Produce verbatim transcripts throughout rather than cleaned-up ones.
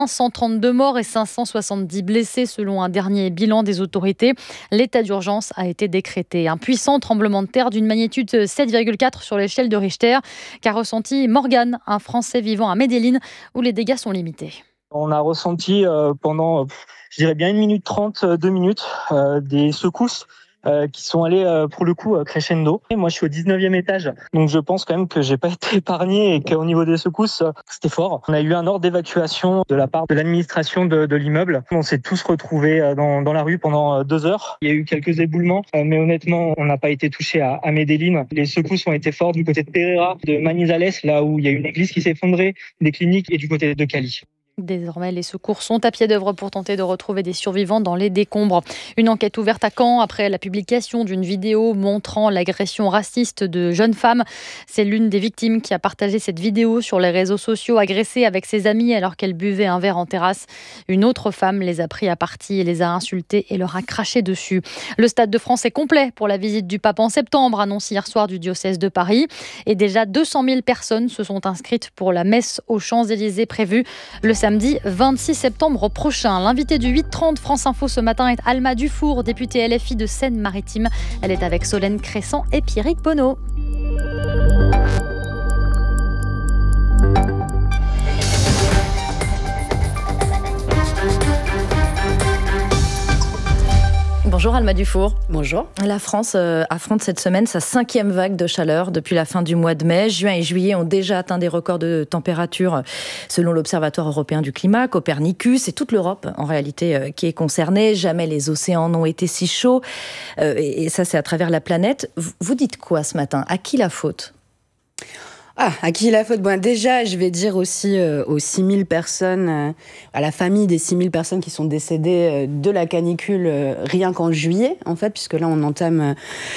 cent trente-deux morts et cinq cent soixante-dix blessés selon un dernier bilan des autorités. L'état d'urgence a été décrété. Un puissant tremblement de terre d'une magnitude sept virgule quatre sur l'échelle de Richter qu'a ressenti Morgan, un Français vivant à Medellín où les dégâts sont limités. On a ressenti euh, pendant, je dirais bien une minute trente, deux minutes, euh, des secousses euh, qui sont allées euh, pour le coup euh, crescendo. Et moi, je suis au dix-neuvième étage, donc je pense quand même que j'ai pas été épargné et qu'au niveau des secousses, euh, c'était fort. On a eu un ordre d'évacuation de la part de l'administration de, de l'immeuble. On s'est tous retrouvés euh, dans, dans la rue pendant euh, deux heures. Il y a eu quelques éboulements, euh, mais honnêtement, on n'a pas été touché à, à Medellín. Les secousses ont été fortes du côté de Pereira, de Manizales, là où il y a eu une église qui s'est effondrée, des cliniques, et du côté de Cali. Désormais, les secours sont à pied d'œuvre pour tenter de retrouver des survivants dans les décombres. Une enquête ouverte à Caen après la publication d'une vidéo montrant l'agression raciste de jeunes femmes. C'est l'une des victimes qui a partagé cette vidéo sur les réseaux sociaux, agressée avec ses amis alors qu'elle buvait un verre en terrasse. Une autre femme les a pris à partie et les a insultés et leur a craché dessus. Le Stade de France est complet pour la visite du pape en septembre, annonce hier soir du diocèse de Paris. Et déjà deux cent mille personnes se sont inscrites pour la messe aux Champs-Élysées prévue le samedi vingt-six septembre prochain. L'invité du huit trente France Info ce matin est Alma Dufour, députée L F I de Seine-Maritime. Elle est avec Solène Cressan et Pierrick Bonneau. Bonjour Alma Dufour. Bonjour. La France euh, affronte cette semaine sa cinquième vague de chaleur depuis la fin du mois de mai. Juin et juillet ont déjà atteint des records de température selon l'Observatoire européen du climat, Copernicus, et toute l'Europe en réalité euh, qui est concernée. Jamais les océans n'ont été si chauds euh, et, et ça c'est à travers la planète. Vous, vous dites quoi ce matin ? À qui la faute ? Ah, à qui la faute ? Bon, déjà, je vais dire aussi euh, aux six mille personnes, euh, à la famille des six mille personnes qui sont décédées euh, de la canicule euh, rien qu'en juillet, en fait, puisque là, on entame euh,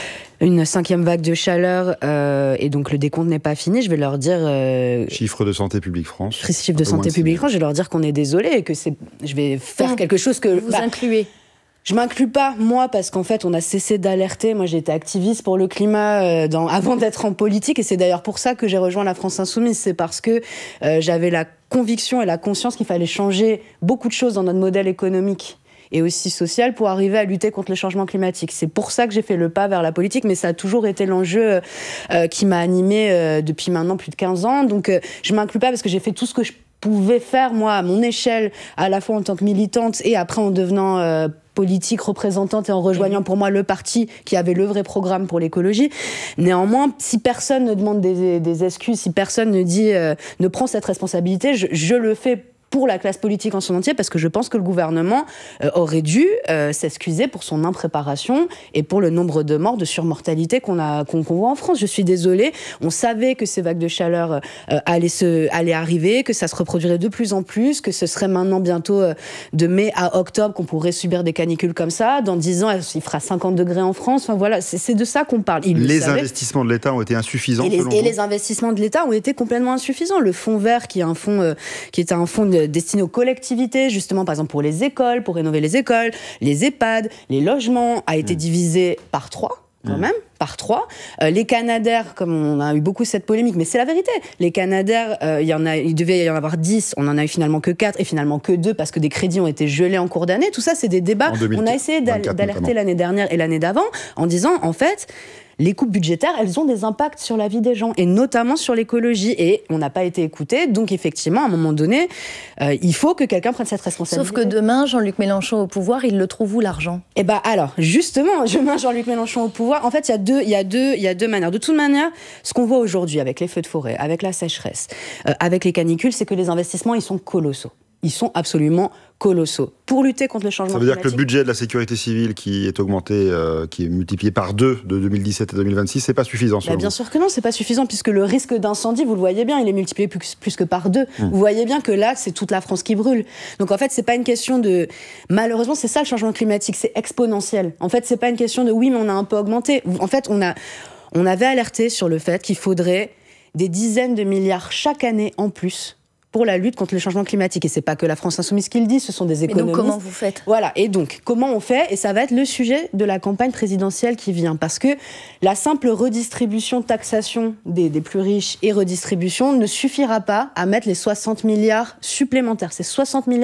une cinquième vague de chaleur euh, et donc le décompte n'est pas fini. Je vais leur dire... Euh, chiffre de Santé publique France. Chiffre de Santé publique France, je vais leur dire qu'on est désolé et que c'est, je vais faire mmh. quelque chose que... Vous bah, incluez Je m'inclus pas, moi, parce qu'en fait, on a cessé d'alerter. Moi, j'ai été activiste pour le climat euh, dans, avant d'être en politique, et c'est d'ailleurs pour ça que j'ai rejoint la France Insoumise. C'est parce que euh, j'avais la conviction et la conscience qu'il fallait changer beaucoup de choses dans notre modèle économique et aussi social pour arriver à lutter contre le changement climatique. C'est pour ça que j'ai fait le pas vers la politique, mais ça a toujours été l'enjeu euh, qui m'a animée euh, depuis maintenant plus de quinze ans. Donc, euh, je m'inclus pas parce que j'ai fait tout ce que je pouvais faire, moi, à mon échelle, à la fois en tant que militante et après en devenant euh, politique, représentante et en rejoignant pour moi le parti qui avait le vrai programme pour l'écologie. Néanmoins, si personne ne demande des, des excuses, si personne ne dit, euh, ne prend cette responsabilité, je, je le fais pour la classe politique en son entier, parce que je pense que le gouvernement euh, aurait dû euh, s'excuser pour son impréparation et pour le nombre de morts, de surmortalité qu'on, a, qu'on, qu'on voit en France. Je suis désolée, on savait que ces vagues de chaleur euh, allaient, se, allaient arriver, que ça se reproduirait de plus en plus, que ce serait maintenant bientôt euh, de mai à octobre qu'on pourrait subir des canicules comme ça. Dans dix ans, il fera cinquante degrés en France. Enfin, voilà, c'est, c'est de ça qu'on parle. Ils les investissements de l'État ont été insuffisants, et les, selon et vous ? les investissements de l'État ont été complètement insuffisants. Le fonds vert, qui est un fonds, euh, qui est un fonds de destiné aux collectivités, justement, par exemple pour les écoles, pour rénover les écoles, les EHPAD, les logements, a été mmh. divisé par trois, quand mmh. même, par trois. Euh, les Canadair, comme on a eu beaucoup cette polémique, mais c'est la vérité, les Canadair, euh, il y en a, il devait y en avoir dix, on en a eu finalement que quatre, et finalement que deux, parce que des crédits ont été gelés en cours d'année. Tout ça, c'est des débats. On a essayé d'al- d'alerter notamment. L'année dernière et l'année d'avant, en disant, en fait, les coupes budgétaires, elles ont des impacts sur la vie des gens, et notamment sur l'écologie. Et on n'a pas été écoutés, donc effectivement, à un moment donné, euh, il faut que quelqu'un prenne cette responsabilité. Sauf que demain, Jean-Luc Mélenchon au pouvoir, il le trouve où l'argent ? Eh bien, alors, justement, demain, Jean-Luc Mélenchon au pouvoir, en fait, il y a deux, il y a deux, il y a deux manières. De toute manière, ce qu'on voit aujourd'hui avec les feux de forêt, avec la sécheresse, euh, avec les canicules, c'est que les investissements, ils sont colossaux. Ils sont absolument colossaux. Pour lutter contre le changement climatique... Ça veut dire que le budget de la sécurité civile qui est augmenté, euh, qui est multiplié par deux de deux mille dix-sept à deux mille vingt-six, c'est pas suffisant selon bah, bien vous. sûr que non, c'est pas suffisant, puisque le risque d'incendie, vous le voyez bien, il est multiplié plus, plus que par deux. Mmh. Vous voyez bien que là, c'est toute la France qui brûle. Donc en fait, c'est pas une question de... Malheureusement, c'est ça le changement climatique, c'est exponentiel. En fait, c'est pas une question de oui, mais on a un peu augmenté. En fait, on, a, on avait alerté sur le fait qu'il faudrait des dizaines de milliards chaque année en plus pour la lutte contre le changement climatique. Et c'est pas que la France Insoumise qui le dit, ce sont des économistes. Et donc comment vous faites ? Voilà, et donc comment on fait ? Et ça va être le sujet de la campagne présidentielle qui vient, parce que la simple redistribution, taxation des, des plus riches et redistribution ne suffira pas à mettre les soixante milliards supplémentaires. C'est soixante milliards